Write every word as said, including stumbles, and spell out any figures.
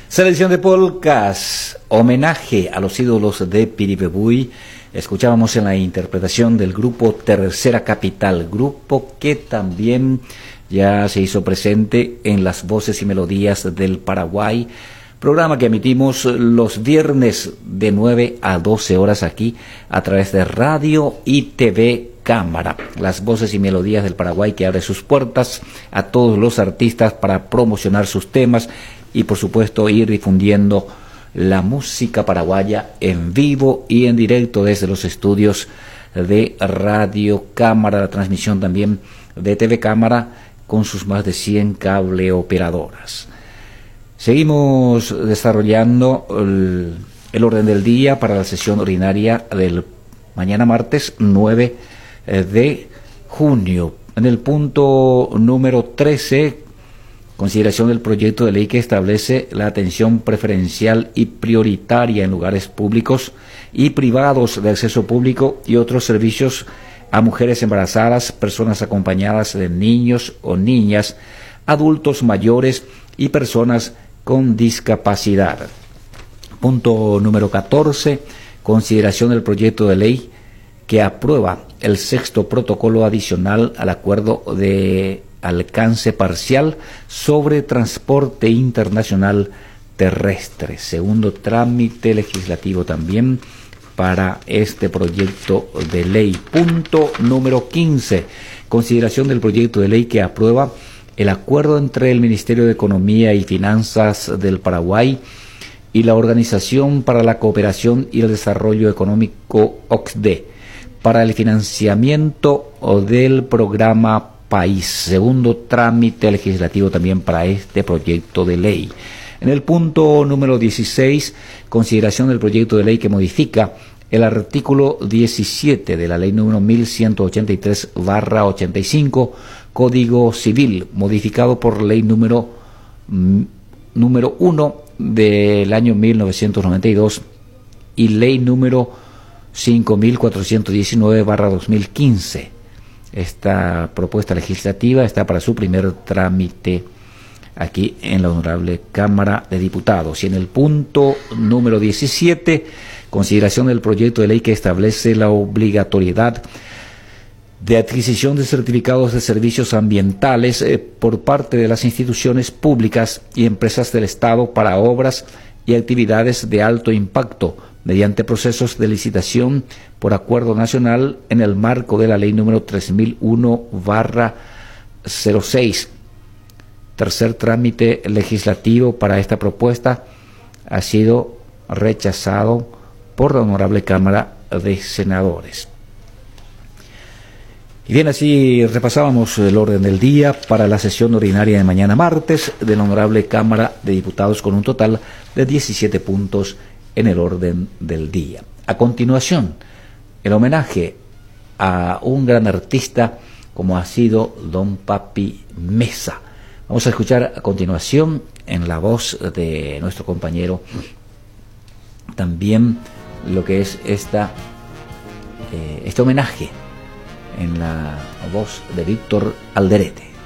Selección de polcas, homenaje a los ídolos de Piribebuy. Escuchábamos en la interpretación del grupo Tercera Capital, grupo que también ya se hizo presente en las voces y melodías del Paraguay, programa que emitimos los viernes de nueve a doce horas aquí a través de radio y T V Cámara. Las voces y melodías del Paraguay que abre sus puertas a todos los artistas para promocionar sus temas y por supuesto ir difundiendo la música paraguaya en vivo y en directo desde los estudios de Radio Cámara, la transmisión también de T V Cámara con sus más de cien cable operadoras. Seguimos desarrollando el, el orden del día para la sesión ordinaria del mañana martes nueve de junio. En el punto número trece, consideración del proyecto de ley que establece la atención preferencial y prioritaria en lugares públicos y privados de acceso público y otros servicios a mujeres embarazadas, personas acompañadas de niños o niñas, adultos mayores y personas con discapacidad. Punto número catorce, consideración del proyecto de ley que aprueba el sexto protocolo adicional al acuerdo de alcance parcial sobre transporte internacional terrestre. Segundo trámite legislativo también para este proyecto de ley. Punto número quince, consideración del proyecto de ley que aprueba el acuerdo entre el Ministerio de Economía y Finanzas del Paraguay y la Organización para la Cooperación y el Desarrollo Económico O C D E para el financiamiento del programa País. Segundo trámite legislativo también para este proyecto de ley. En el punto número dieciséis, consideración del proyecto de ley que modifica el artículo diecisiete de la ley número mil ciento ochenta y tres barra ochenta y cinco, Código Civil, modificado por ley número mm, número uno del año mil novecientos noventa y dos y ley número cinco mil cuatrocientos diecinueve barra dos mil quince. Esta propuesta legislativa está para su primer trámite aquí en la Honorable Cámara de Diputados. Y en el punto número diecisiete, consideración del proyecto de ley que establece la obligatoriedad de adquisición de certificados de servicios ambientales eh, por parte de las instituciones públicas y empresas del Estado para obras y actividades de alto impacto mediante procesos de licitación por acuerdo nacional en el marco de la ley número tres mil uno barra cero seis. Tercer trámite legislativo para esta propuesta ha sido rechazado por la Honorable Cámara de Senadores. Y bien, así repasábamos el orden del día para la sesión ordinaria de mañana martes de la Honorable Cámara de Diputados con un total de diecisiete puntos en el orden del día. A continuación, el homenaje a un gran artista como ha sido Don Papi Mesa. Vamos a escuchar a continuación en la voz de nuestro compañero también lo que es esta eh, este homenaje en la voz de Víctor Alderete.